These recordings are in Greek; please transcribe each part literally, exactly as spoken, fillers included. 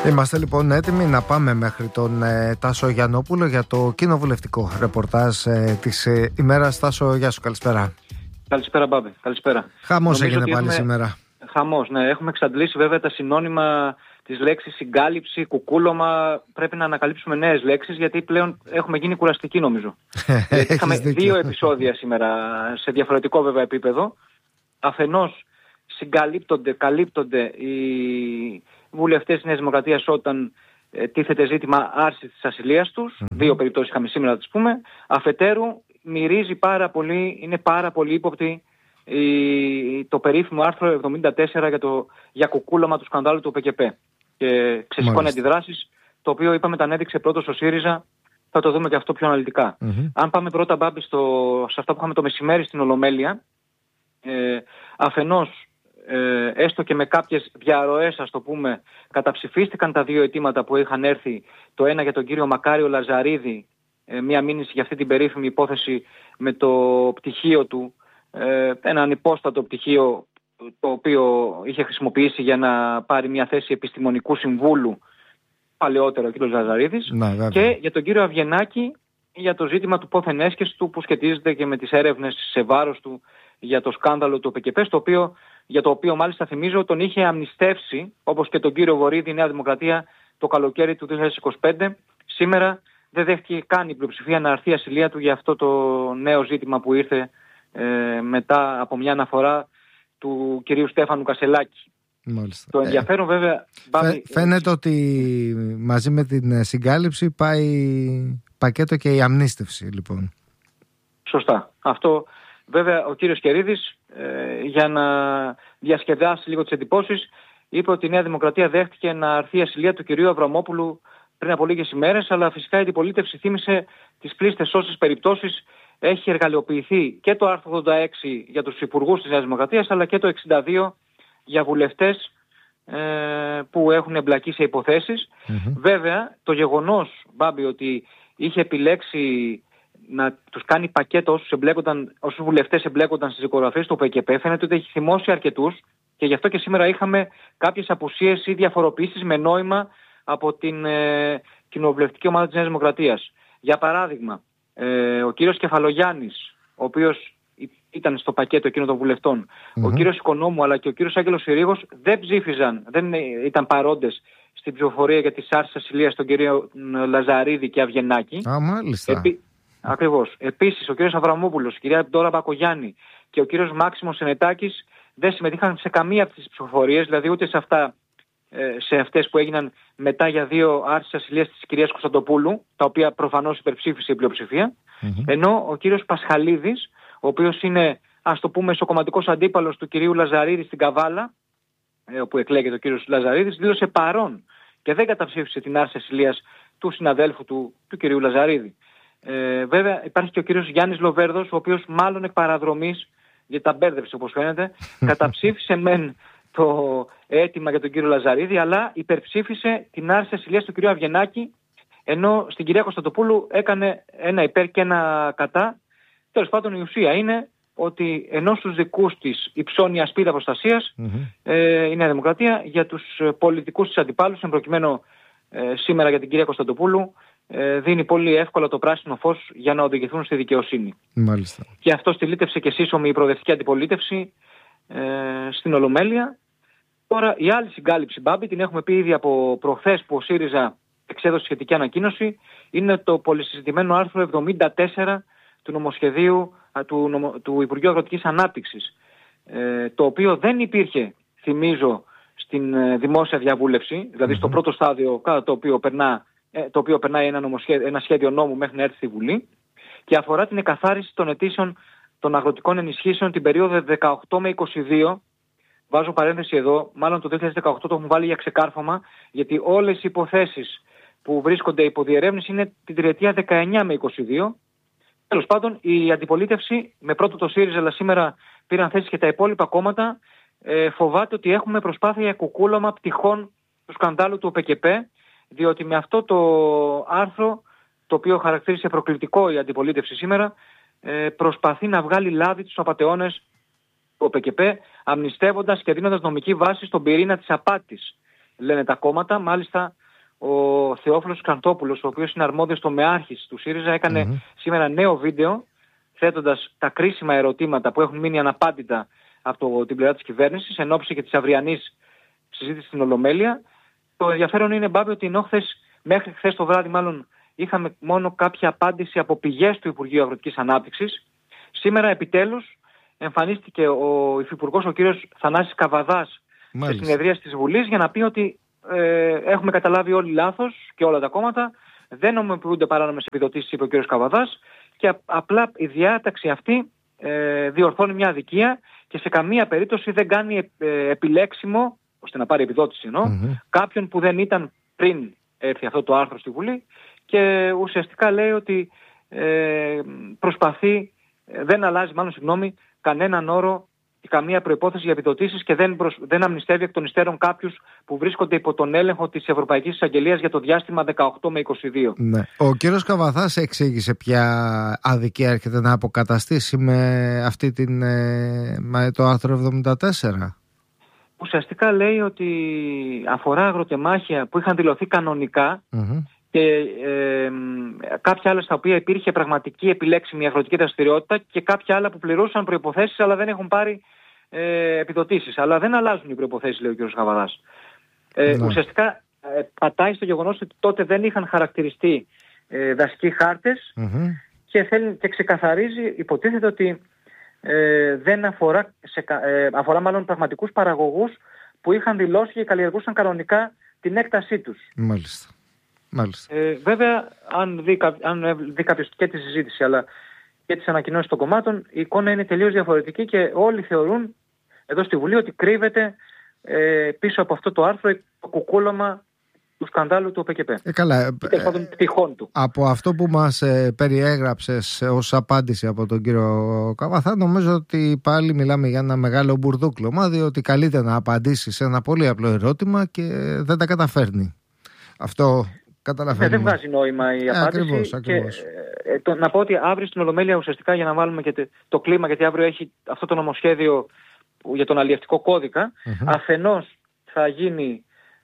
Είμαστε λοιπόν έτοιμοι να πάμε μέχρι τον ε, Τάσο Γιαννόπουλο για το κοινοβουλευτικό ρεπορτάζ ε, της ε, ημέρας. Τάσο, γεια σου, καλησπέρα. Καλησπέρα, Μπάμπη. Καλησπέρα. Χαμός έγινε πάλι έχουμε... σήμερα. Χαμός, ναι. Έχουμε εξαντλήσει βέβαια τα συνώνυμα της λέξης συγκάλυψη, κουκούλωμα. Πρέπει να ανακαλύψουμε νέες λέξεις, γιατί πλέον έχουμε γίνει κουραστικοί, νομίζω. Είχαμε δύο επεισόδια σήμερα σε διαφορετικό βέβαια επίπεδο. Αφενός συγκαλύπτονται, καλύπτονται οι βουλευτές της Νέας Δημοκρατίας όταν ε, τίθεται ζήτημα άρσης της ασυλίας τους. Mm-hmm. Δύο περιπτώσεις είχαμε σήμερα να τις πούμε. Αφετέρου, μυρίζει πάρα πολύ, είναι πάρα πολύ ύποπτη η, το περίφημο άρθρο εβδομήντα τέσσερα για, το, για κουκούλωμα του σκανδάλου του ΠΚΠ. Και ξεσηκώνει αντιδράσεις, το οποίο είπαμε τα ανέδειξε πρώτος ο ΣΥΡΙΖΑ. Θα το δούμε και αυτό πιο αναλυτικά. Mm-hmm. Αν πάμε πρώτα, Μπάμπη, στο, σε αυτά που είχαμε το μεσημέρι στην Ολομέλεια, ε, αφενός, Ε, έστω και με κάποιες διαρροές, ας το πούμε, καταψηφίστηκαν τα δύο αιτήματα που είχαν έρθει. Το ένα για τον κύριο Μακάριο Λαζαρίδη, ε, μία μήνυση για αυτή την περίφημη υπόθεση με το πτυχίο του, ε, ένα ανυπόστατο πτυχίο το οποίο είχε χρησιμοποιήσει για να πάρει μια θέση επιστημονικού συμβούλου παλαιότερο ο κύριος Λαζαρίδης. Να, και για τον κύριο Αβγενάκη για το ζήτημα του πόθεν έσχεσης του, που σχετίζεται και με τις έρευνες σε βάρος του για το σκάνδαλο του ΠΚΠ, στο οποίο, για το οποίο μάλιστα θυμίζω τον είχε αμνηστεύσει, όπως και τον κύριο Βορίδη, η Νέα Δημοκρατία, το καλοκαίρι του δύο χιλιάδες είκοσι πέντε. Σήμερα δεν δέχτηκε καν η πλειοψηφία να αρθεί η ασυλία του για αυτό το νέο ζήτημα που ήρθε ε, μετά από μια αναφορά του κυρίου Στέφανου Κασελάκη. Μάλιστα. Το ενδιαφέρον ε, βέβαια... Φαι, φαίνεται ότι μαζί με την συγκάλυψη πάει πακέτο και η αμνίστευση, λοιπόν. Σωστά. Αυτό... Βέβαια, ο κύριος Κερίδης, ε, για να διασκεδάσει λίγο τις εντυπώσεις, είπε ότι η Νέα Δημοκρατία δέχτηκε να αρθεί η ασυλία του κυρίου Αβραμόπουλου πριν από λίγες ημέρες, αλλά φυσικά η αντιπολίτευση θύμισε τις πλήστες όσες περιπτώσεις έχει εργαλειοποιηθεί και το άρθρο ογδόντα έξι για τους υπουργούς της Νέας Δημοκρατίας, αλλά και το εξήντα δύο για βουλευτές ε, που έχουν εμπλακεί σε υποθέσεις. Mm-hmm. Βέβαια, το γεγονός, Μπάμπη, ότι είχε επιλέξει να τους κάνει πακέτο όσους, εμπλέκονταν, όσους βουλευτές εμπλέκονταν στις δικογραφίες του ΠΚΠ, φαίνεται ότι έχει θυμώσει αρκετούς και γι' αυτό και σήμερα είχαμε κάποιες απουσίες ή διαφοροποιήσεις με νόημα από την ε, κοινοβουλευτική ομάδα της Νέας Δημοκρατίας. Για παράδειγμα, ε, ο κύριος Κεφαλογιάννης, ο οποίος ήταν στο πακέτο εκείνων των βουλευτών, mm-hmm. ο κύριος Οικονόμου αλλά και ο κύριος Άγγελος Συρίγος δεν ψήφιζαν, δεν ήταν παρόντες στην ψηφοφορία για τις άρσεις ασυλίας των κυρίων Λαζαρίδη και Αβγενάκη. Α, μάλιστα. Επί... Ακριβώς. Επίσης, ο κύριος Αβραμόπουλος, η κυρία Ντόρα Μπακογιάννη και ο κύριος Μάξιμος Σενετάκης δεν συμμετείχαν σε καμία από τις ψηφοφορίες, δηλαδή ούτε σε, αυτά, σε αυτές που έγιναν μετά για δύο άρσεις ασυλίας της κυρίας Κωνσταντοπούλου, τα οποία προφανώς υπερψήφισε η πλειοψηφία, mm-hmm. ενώ ο κύριος Πασχαλίδης, ο οποίος είναι, ας το πούμε, ισοκομματικός αντίπαλος του κυρίου Λαζαρίδη στην Καβάλα, όπου εκλέγεται ο κύριος Λαζαρίδης, δήλωσε παρόν και δεν καταψήφισε την άρση ασυλίας του συναδέλφου του, του κυρίου Λαζαρίδη. Ε, βέβαια υπάρχει και ο κύριος Γιάννης Λοβέρδος, ο οποίος μάλλον εκ παραδρομής, γιατί τα μπέρδεψε όπως φαίνεται, καταψήφισε μεν το αίτημα για τον κύριο Λαζαρίδη, αλλά υπερψήφισε την άρση ασυλίας του κυρίου Αβγενάκη, ενώ στην κυρία Κωνσταντοπούλου έκανε ένα υπέρ και ένα κατά. Τέλος πάντων, η ουσία είναι ότι ενώ στους δικούς της υψώνει ασπίδα προστασίας mm-hmm. ε, η Νέα Δημοκρατία, για τους πολιτικούς της αντιπάλους, εν προκειμένου ε, σήμερα για την κυρία Κωνσταντοπούλου, δίνει πολύ εύκολα το πράσινο φως για να οδηγηθούν στη δικαιοσύνη. Μάλιστα. Και αυτό στηλίτευσε και σύσσωμη η προοδευτική αντιπολίτευση ε, στην Ολομέλεια. Τώρα η άλλη συγκάλυψη, Μπάμπη, την έχουμε πει ήδη από προχθές που ο ΣΥΡΙΖΑ εξέδωσε σχετική ανακοίνωση, είναι το πολυσυζητημένο άρθρο εβδομήντα τέσσερα του νομοσχεδίου του, νομο, του Υπουργείου Αγροτικής Ανάπτυξης, ε, το οποίο δεν υπήρχε, θυμίζω, στην ε, δημόσια διαβούλευση, δηλαδή mm-hmm. στο πρώτο στάδιο κατά το οποίο περνά το οποίο περνάει ένα, νομοσχέδιο, ένα σχέδιο νόμου μέχρι να έρθει στη Βουλή, και αφορά την εκαθάριση των αιτήσεων των αγροτικών ενισχύσεων την περίοδο δεκαοκτώ με είκοσι δύο. Βάζω παρένθεση εδώ, μάλλον το δύο χιλιάδες δεκαοκτώ το έχουν βάλει για ξεκάρφωμα, γιατί όλες οι υποθέσεις που βρίσκονται υπό διερεύνηση είναι την τριετία δεκαεννιά με είκοσι δύο. Τέλος πάντων, η αντιπολίτευση, με πρώτο το ΣΥΡΙΖΑ, αλλά σήμερα πήραν θέση και τα υπόλοιπα κόμματα, ε, φοβάται ότι έχουμε προσπάθεια για κουκούλωμα πτυχών του σκανδάλου του ΠΚΠ, διότι με αυτό το άρθρο, το οποίο χαρακτήρισε προκλητικό η αντιπολίτευση σήμερα, προσπαθεί να βγάλει λάδι τους απατεώνες του ΠΚΠ, αμνηστεύοντας και δίνοντας νομική βάση στον πυρήνα της απάτης, λένε τα κόμματα. Μάλιστα ο Θεόφιλος Κραντόπουλος, ο οποίος είναι αρμόδιος τομεάρχης του ΣΥΡΙΖΑ, έκανε mm-hmm. σήμερα νέο βίντεο θέτοντας τα κρίσιμα ερωτήματα που έχουν μείνει αναπάντητα από το, την πλευρά της κυβέρνησης εν ώψη και της αυριανής συζήτησης στην Ολομέλεια. Το ενδιαφέρον είναι, Μπάμπη, ότι ενώ χθες, μέχρι χθες το βράδυ μάλλον είχαμε μόνο κάποια απάντηση από πηγές του Υπουργείου Αγροτικής Ανάπτυξης, σήμερα επιτέλους εμφανίστηκε ο υφυπουργός, ο κύριος Θανάσης Καβαδάς, σε συνεδρίαση της Βουλής για να πει ότι ε, έχουμε καταλάβει όλοι λάθος και όλα τα κόμματα, δεν νομιμοποιούνται παράνομες επιδοτήσεις, είπε ο κύριος Καβαδάς, και α, απλά η διάταξη αυτή ε, διορθώνει μια αδικία και σε καμία περίπτωση δεν κάνει ε, επιλέξιμο, ώστε να πάρει επιδότηση εννοώ, mm-hmm. κάποιον που δεν ήταν πριν έρθει αυτό το άρθρο στη Βουλή, και ουσιαστικά λέει ότι ε, προσπαθεί, δεν αλλάζει μάλλον συγγνώμη, κανέναν όρο και καμία προϋπόθεση για επιδοτήσεις και δεν, προσ... δεν αμνηστεύει εκ των υστέρων κάποιους που βρίσκονται υπό τον έλεγχο της Ευρωπαϊκής Εισαγγελίας για το διάστημα δεκαοκτώ με είκοσι δύο. Ναι. Ο κύριος Καβαθάς εξήγησε ποια αδικία έρχεται να αποκαταστήσει με, αυτή την, με το άρθρο εβδομήντα τέσσερα. Ουσιαστικά λέει ότι αφορά αγροτεμάχια που είχαν δηλωθεί κανονικά mm-hmm. και ε, κάποια άλλα στα οποία υπήρχε πραγματική επιλέξιμη αγροτική δραστηριότητα και κάποια άλλα που πληρούσαν προϋποθέσεις αλλά δεν έχουν πάρει ε, επιδοτήσεις. Αλλά δεν αλλάζουν οι προϋποθέσεις, λέει ο κ. Καβαδάς. Ε, ναι. Ουσιαστικά ε, πατάει στο γεγονός ότι τότε δεν είχαν χαρακτηριστεί ε, δασικοί χάρτες mm-hmm. και, θέλει, και ξεκαθαρίζει, υποτίθεται ότι ε, δεν αφορά, σε, ε, αφορά μάλλον πραγματικούς παραγωγούς που είχαν δηλώσει και καλλιεργούσαν κανονικά την έκτασή τους. Μάλιστα. Μάλιστα. Ε, βέβαια, αν δει, αν δει κάποιος και τη συζήτηση αλλά και τις ανακοινώσεις των κομμάτων, η εικόνα είναι τελείως διαφορετική και όλοι θεωρούν εδώ στη Βουλή ότι κρύβεται ε, πίσω από αυτό το άρθρο το κουκούλωμα του σκανδάλου του ΟΠΕΚΕΠΕ. Ε, καλά. Ε, των πτυχών του. Από αυτό που μας ε, περιέγραψες ως απάντηση από τον κύριο Καβαθά, νομίζω ότι πάλι μιλάμε για ένα μεγάλο μπουρδούκλωμα, διότι καλείται να απαντήσει σε ένα πολύ απλό ερώτημα και δεν τα καταφέρνει. Αυτό καταλαβαίνουμε. Ναι, δεν βγάζει νόημα η απάντηση. Ε, ακριβώς, ακριβώς. Και, ε, το, να πω ότι αύριο στην Ολομέλεια ουσιαστικά, για να βάλουμε και το, το κλίμα, γιατί αύριο έχει αυτό το νομοσχέδιο για τον αλλιευτικό κώδικα, mm-hmm. αφενός θα γίνει,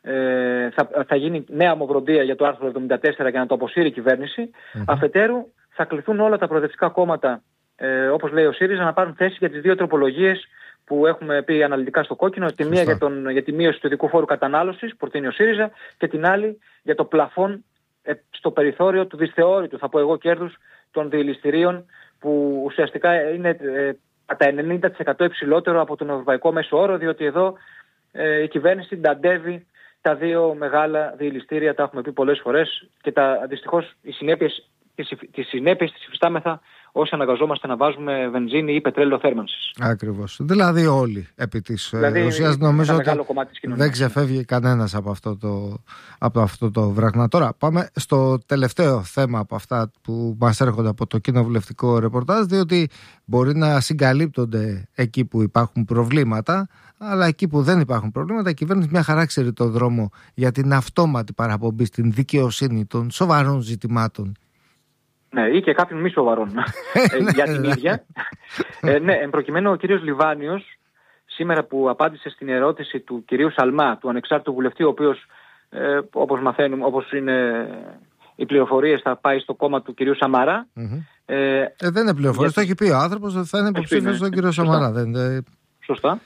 ε, θα, θα γίνει νέα ομοβροντία για το άρθρο εβδομήντα τέσσερα για να το αποσύρει η κυβέρνηση. Mm-hmm. Αφετέρου θα κληθούν όλα τα προοδευτικά κόμματα, ε, όπως λέει ο ΣΥΡΙΖΑ, να πάρουν θέση για τις δύο τροπολογίες που έχουμε πει αναλυτικά στο κόκκινο, τη μία για, τον, για τη μείωση του ειδικού φόρου κατανάλωσης που προτείνει ο ΣΥΡΙΖΑ και την άλλη για το πλαφόν ε, στο περιθώριο του δυσθεώρητου, θα πω εγώ, κέρδους των διελιστηρίων, που ουσιαστικά είναι ε, κατά ενενήντα τοις εκατό υψηλότερο από τον ευρωπαϊκό μέσο όρο, διότι εδώ ε, η κυβέρνηση νταντεύει τα δύο μεγάλα διελιστήρια, τα έχουμε πει πολλές φορές, και τα, δυστυχώς οι συνέπειες, τις συνέπειες τις υφιστάμεθα όσοι αναγκαζόμαστε να βάζουμε βενζίνη ή πετρέλαιο θέρμανσης. Ακριβώς. Δηλαδή όλοι επί της δηλαδή, ουσίας, νομίζω ότι δεν ξεφεύγει κανένας από αυτό, το, από αυτό το βράγμα. Τώρα πάμε στο τελευταίο θέμα από αυτά που μας έρχονται από το κοινοβουλευτικό ρεπορτάζ, διότι μπορεί να συγκαλύπτονται εκεί που υπάρχουν προβλήματα, αλλά εκεί που δεν υπάρχουν προβλήματα η κυβέρνηση μια χαρά ξέρει το δρόμο για την αυτόματη παραπομπή στην δικαιοσύνη των σοβαρών ζητημάτων. Ναι, ή και κάποιον μη σοβαρών για την ίδια. ε, ναι, εν προκειμένου ο κύριος Λιβάνιος, σήμερα που απάντησε στην ερώτηση του κυρίου Σαλμά, του ανεξάρτητου βουλευτή, ο οποίος, ε, όπως μαθαίνουμε, όπως είναι οι πληροφορίες, θα πάει στο κόμμα του κυρίου Σαμαρά. Mm-hmm. Ε, ε, δεν είναι πληροφορίες, για... το έχει πει ο άνθρωπος, θα είναι υποψήφιος στον κύριο Σωστά. Σαμαρά. Δεν, δεν... Σωστά.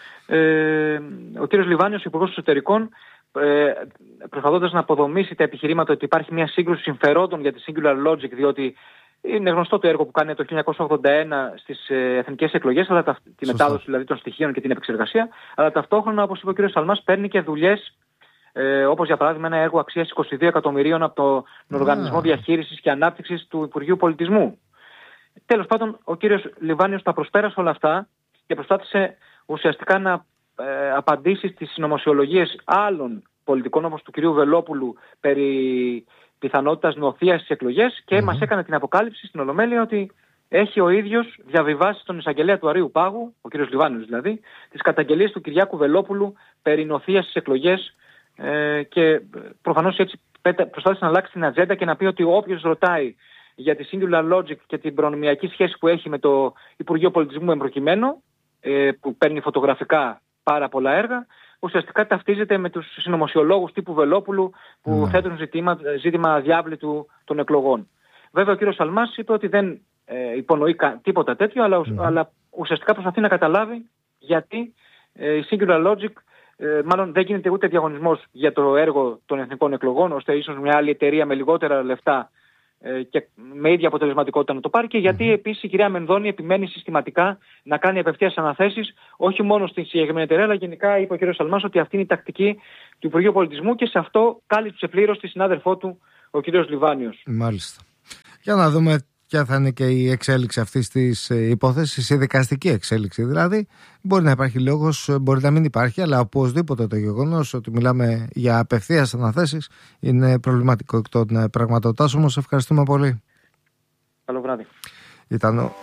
Ε, ο κύριος Λιβάνιος, υπουργός Εσωτερικών, Ε, προσπαθώντας να αποδομήσει τα επιχειρήματα ότι υπάρχει μια σύγκρουση συμφερόντων για τη Singular Logic, διότι είναι γνωστό το έργο που κάνει το χίλια εννιακόσια ογδόντα ένα στις ε, εθνικές εκλογές, αλλά τα, τη μετάδοση δηλαδή των στοιχείων και την επεξεργασία, αλλά ταυτόχρονα, όπως είπε ο κ. Σαλμάς, παίρνει και δουλειές, ε, όπως για παράδειγμα ένα έργο αξίας είκοσι δύο εκατομμυρίων από τον Οργανισμό Διαχείρισης και Ανάπτυξης του Υπουργείου Πολιτισμού. Τέλος πάντων, ο κ. Λιβάνιος τα προσπέρασε όλα αυτά και προσπάθησε ουσιαστικά να ε, απαντήσει στις συνωμοσιολογίες άλλων πολιτικών, όπως του κυρίου Βελόπουλου, περί πιθανότητας νοθείας στις εκλογές, και mm-hmm. μας έκανε την αποκάλυψη στην Ολομέλεια ότι έχει ο ίδιος διαβιβάσει στον εισαγγελέα του Αρείου Πάγου, ο κύριος Λιβάνιος δηλαδή, τις καταγγελίες του Κυριάκου Βελόπουλου περί νοθείας στις εκλογές, ε, και προφανώς έτσι προσπάθησε να αλλάξει την ατζέντα και να πει ότι όποιος ρωτάει για τη Singular Logic και την προνομιακή σχέση που έχει με το Υπουργείο Πολιτισμού εμπροκειμένο, ε, που παίρνει φωτογραφικά πάρα πολλά έργα, ουσιαστικά ταυτίζεται με τους συνωμοσιολόγους τύπου Βελόπουλου που mm. θέτουν ζήτημα, ζήτημα αδιάβλητου των εκλογών. Βέβαια ο κ. Σαλμάς είπε ότι δεν ε, υπονοεί τίποτα τέτοιο, αλλά, mm. αλλά ουσιαστικά προσπαθεί να καταλάβει γιατί ε, η Singular Logic ε, μάλλον δεν γίνεται ούτε διαγωνισμός για το έργο των εθνικών εκλογών, ώστε ίσως μια άλλη εταιρεία με λιγότερα λεφτά ε, και με ίδια αποτελεσματικότητα να το πάρει, και γιατί επίσης η κυρία Μενδώνη επιμένει συστηματικά να κάνει απευθείας αναθέσεις, όχι μόνο στην συγκεκριμένη εταιρεία, αλλά γενικά είπε ο κ. Σαλμάς ότι αυτή είναι η τακτική του Υπουργείου Πολιτισμού, και σε αυτό κάλυψε πλήρως τη συνάδελφό του ο κ. Λιβάνιος. Μάλιστα. Για να δούμε ποια θα είναι και η εξέλιξη αυτής της υπόθεσης, η δικαστική εξέλιξη δηλαδή. Μπορεί να υπάρχει λόγος, μπορεί να μην υπάρχει, αλλά οπωσδήποτε το γεγονός ότι μιλάμε για απευθείας αναθέσεις είναι προβληματικό εκ των πραγματοτάς. Όμως ευχαριστούμε πολύ. Καλό βράδυ. Ήταν ο...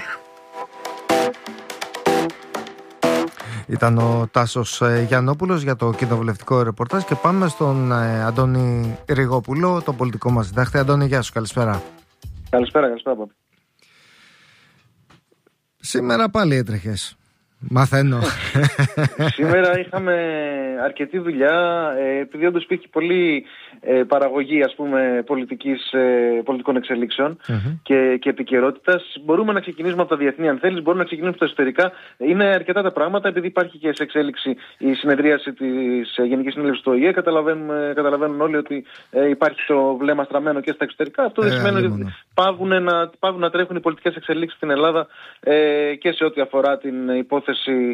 Ήταν ο Τάσος Γιαννόπουλος για το κοινοβουλευτικό ρεπορτάζ, και πάμε στον Αντώνη Ριγόπουλο, τον πολιτικό μας συντάκτη. Αντώνη, γεια σου, καλησπέρα. Καλησπέρα, καλησπέρα. Σήμερα πάλι έτρεχες. Μαθαίνω. Σήμερα είχαμε αρκετή δουλειά, επειδή όντως υπήρχε πολύ παραγωγή, ας πούμε, πολιτικής, πολιτικών εξελίξεων uh-huh. και, και επικαιρότητας. Μπορούμε να ξεκινήσουμε από τα διεθνή, αν θέλεις, μπορούμε να ξεκινήσουμε από τα εσωτερικά. Είναι αρκετά τα πράγματα, επειδή υπάρχει και σε εξέλιξη η συνεδρίαση της Γενικής Συνέλευσης του Ο Η Ε. Καταλαβαίνουν όλοι ότι υπάρχει το βλέμμα στραμμένο και στα εξωτερικά. Αυτό δεν ε, σημαίνει ότι πάβουν να, πάβουν να τρέχουν οι πολιτικές εξελίξεις στην Ελλάδα ε, και σε ό,τι αφορά την υπόθεση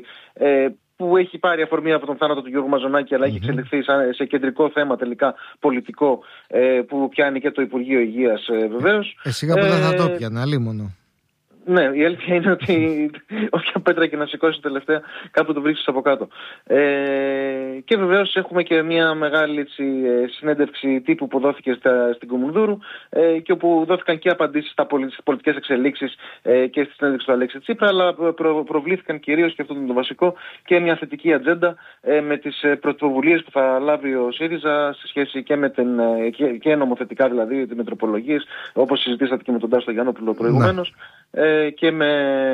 Ε, που έχει πάρει αφορμή από τον θάνατο του Γιώργου Μαζονάκη, αλλά mm-hmm. έχει εξελιχθεί σε κεντρικό θέμα τελικά πολιτικό, ε, που πιάνει και το Υπουργείο Υγείας ε, βεβαίως. Ε, σιγά που δεν θα το πιάνε, αλίμονο. Ναι, η αλήθεια είναι ότι όποια πέτρα και να σηκώσει τελευταία, κάπου το βρίσκεις από κάτω. Ε, και βεβαίως έχουμε και μια μεγάλη έτσι, συνέντευξη τύπου που δόθηκε στα, στην Κουμουνδούρου ε, και όπου δόθηκαν και απαντήσεις στα πολιτικές εξελίξεις ε, και στη συνέντευξη του Αλέξη Τσίπρα, αλλά προ, προβλήθηκαν κυρίως, και αυτό είναι το βασικό, και μια θετική ατζέντα ε, με τις πρωτοβουλίες που θα λάβει ο ΣΥΡΙΖΑ σε σχέση και με την, και, και νομοθετικά δηλαδή, με τροπολογίες, όπως συζητήσατε και με τον Τάσο Γιαννόπουλο προηγουμένως. Ναι. Και με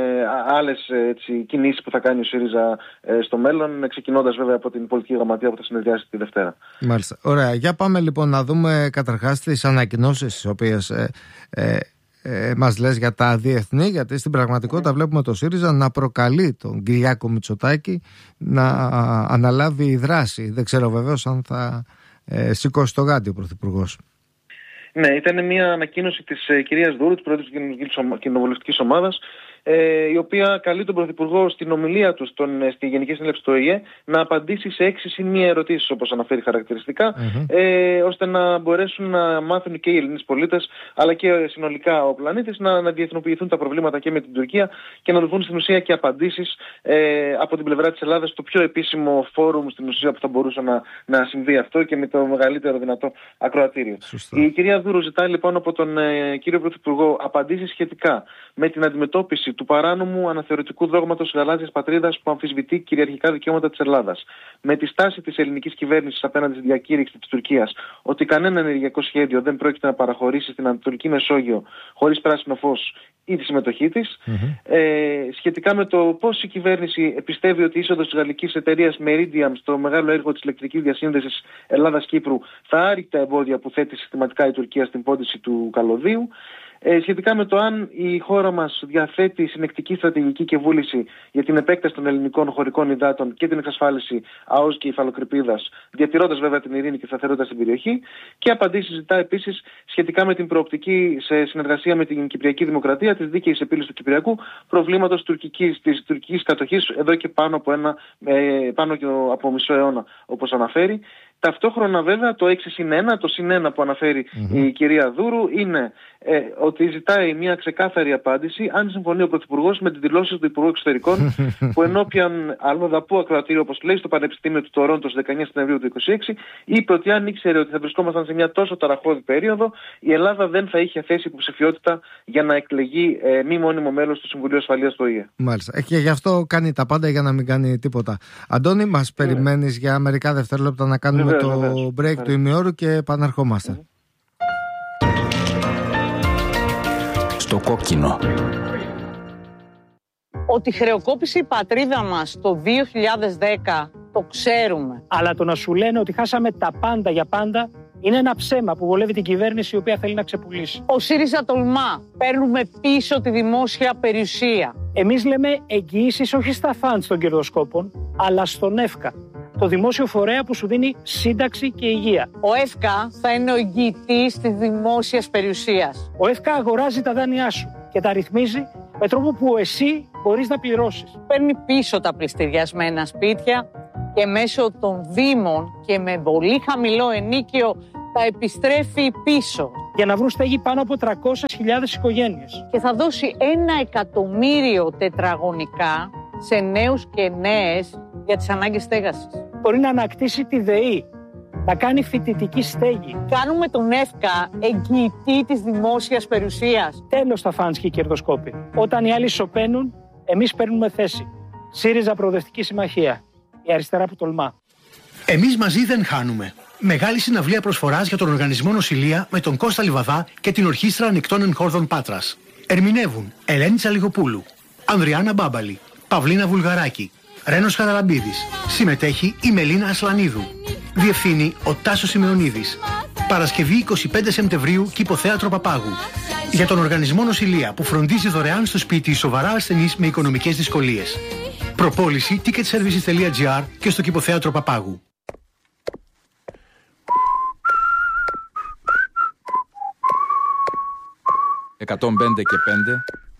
άλλες έτσι, κινήσεις που θα κάνει ο ΣΥΡΙΖΑ ε, στο μέλλον, ξεκινώντας βέβαια από την πολιτική γραμματεία που θα συνεδριάσει τη Δευτέρα. Μάλιστα. Ωραία. Για πάμε λοιπόν να δούμε καταρχάς τις ανακοινώσεις τις οποίες ε, ε, ε, μας λες για τα διεθνή, γιατί στην πραγματικότητα mm. βλέπουμε το ΣΥΡΙΖΑ να προκαλεί τον Κυριάκο Μητσοτάκη να αναλάβει δράση. Δεν ξέρω βεβαίως αν θα ε, σηκώσει το γάντι ο Πρωθυπουργός. Ναι, ήταν μια ανακοίνωση της ε, κυρίας Δούρου, της Πρόεδρου της Κοινοβουλευτικής Ομάδας, ε, η οποία καλεί τον Πρωθυπουργό στην ομιλία του στον, στη Γενική Συνέλευση του Ο Η Ε να απαντήσει σε έξι συν μία ερωτήσεις, όπως αναφέρει χαρακτηριστικά, mm-hmm. ε, ώστε να μπορέσουν να μάθουν και οι Ελληνείς πολίτες, αλλά και συνολικά ο πλανήτης, να, να διεθνοποιηθούν τα προβλήματα και με την Τουρκία και να δοθούν στην ουσία και απαντήσεις ε, από την πλευρά της Ελλάδας στο πιο επίσημο φόρουμ στην ουσία που θα μπορούσε να, να συμβεί αυτό και με το μεγαλύτερο δυνατό ακροατήριο. Σωστό. Η κυρία Δούρου ζητάει λοιπόν από τον ε, κύριο Πρωθυπουργό απαντήσεις σχετικά με την αντιμετώπιση του παράνομου αναθεωρητικού δόγματος γαλάζιας πατρίδας που αμφισβητεί κυριαρχικά δικαιώματα της Ελλάδας, με τη στάση της ελληνικής κυβέρνησης απέναντι στη διακήρυξη της Τουρκίας ότι κανένα ενεργειακό σχέδιο δεν πρόκειται να παραχωρήσει στην Ανατολική Μεσόγειο χωρίς πράσινο φως ή τη συμμετοχή της, mm-hmm. ε, σχετικά με το πώς η κυβέρνηση πιστεύει ότι η είσοδος της γαλλικής εταιρείας Meridiam στο μεγάλο έργο της ηλεκτρικής διασύνδεσης Ελλάδας-Κύπρου θα άρει τα εμπόδια που θέτει συστηματικά η Τουρκία στην πόντιση του καλωδίου. Ε, σχετικά με το αν η χώρα μας διαθέτει συνεκτική στρατηγική και βούληση για την επέκταση των ελληνικών χωρικών υδάτων και την εξασφάλιση ΑΟΣ και υφαλοκρηπίδας, διατηρώντας βέβαια την ειρήνη και σταθερότητα στην περιοχή. Και απαντήσεις ζητά επίσης σχετικά με την προοπτική σε συνεργασία με την Κυπριακή Δημοκρατία της δίκαιης επίλυσης του Κυπριακού προβλήματος τουρκικής, της τουρκικής κατοχής εδώ και πάνω από, ένα, ε, πάνω και από μισό αιώνα, όπως αναφέρει. Ταυτόχρονα βέβαια το έξι συν ένα, το συν ένα που αναφέρει mm-hmm. η κυρία Δούρου είναι ε, ότι ζητάει μια ξεκάθαρη απάντηση αν συμφωνεί ο Πρωθυπουργός με τις δηλώσεις του Υπουργού Εξωτερικών που ενώπιαν αλλοδαπού ακροατήριο, όπως λέει, στο Πανεπιστήμιο του Τορόντο στις δεκαεννέα Σεπτεμβρίου του είκοσι έξι, είπε ότι αν ήξερε ότι θα βρισκόμασταν σε μια τόσο ταραχώδη περίοδο, η Ελλάδα δεν θα είχε θέσει υποψηφιότητα για να εκλεγεί ε, μη μόνιμο μέλος του Συμβουλίου Ασφαλείας του Ο Η Ε. Μάλιστα. Και γι' αυτό κάνει τα πάντα για να μην κάνει τίποτα. Αντώνη, μας yeah. περιμένεις για μερικά δευτερόλεπτα να κάνουμε yeah, το yeah. break yeah. του ημιώρου και επαναρχόμαστε. Mm. Στο κόκκινο. Ότι χρεοκόπησε η πατρίδα μας το δύο χιλιάδες δέκα Το ξέρουμε. Αλλά το να σου λένε ότι χάσαμε τα πάντα για πάντα είναι ένα ψέμα που βολεύει την κυβέρνηση η οποία θέλει να ξεπουλήσει. Ο ΣΥΡΙΖΑ τολμά. Παίρνουμε πίσω τη δημόσια περιουσία. Εμείς λέμε εγγυήσεις όχι στα φαντς των κερδοσκόπων, αλλά στον ΕΦΚΑ, το δημόσιο φορέα που σου δίνει σύνταξη και υγεία. Ο ΕΦΚΑ θα είναι ο εγγυητής της δημόσιας περιουσίας. Ο ΕΦΚΑ αγοράζει τα δάνειά σου και τα ρυθμίζει με τρόπο που εσύ μπορείς να πληρώσεις. Παίρνει πίσω τα πληστηριασμένα σπίτια και μέσω των δήμων και με πολύ χαμηλό ενίκιο τα επιστρέφει πίσω. Για να βρουν στέγη πάνω από τριακόσιες χιλιάδες οικογένειες. Και θα δώσει ένα εκατομμύριο τετραγωνικά σε νέους και νέες για τις ανάγκες στέγασης. Μπορεί να ανακτήσει τη ΔΕΗ, να κάνει φοιτητική στέγη. Κάνουμε τον ΕΦΚΑ εγγυητή της δημόσιας περιουσίας. Τέλος τα φαντς και οι κερδοσκόποι. Όταν οι άλλοι σωπαίνουν, εμείς παίρνουμε θέση. ΣΥΡΙΖΑ Προοδευτική Συμμαχία. Η αριστερά που τολμά. Εμείς μαζί δεν χάνουμε. Μεγάλη συναυλία προσφοράς για τον Οργανισμό Νοσηλεία με τον Κώστα Λιβαδά και την Ορχήστρα Ανοιχτών Εγχόρδων Πάτρας. Ερμηνεύουν Ελένη Τσαλιγοπούλου, Ανδριάννα Μπάμπαλη, Παυλίνα Βουλγαράκη, Ρένος Χαραλαμπίδης. Συμμετέχει η Μελίνα Ασλανίδου. Διευθύνει ο Τάσος Σημεωνίδης. Παρασκευή εικοστή πέμπτη Σεπτεμβρίου, Κηποθέατρο Παπάγου. Για τον Οργανισμό Νοσηλεία που φροντίζει δωρεάν στο σπίτι σοβαρά ασθενείς με οικονομικές δυσκολίες. Προπόληση ticket services τελεία gr και στο Κηποθέατρο Παπάγου. εκατόν πέντε και πέντε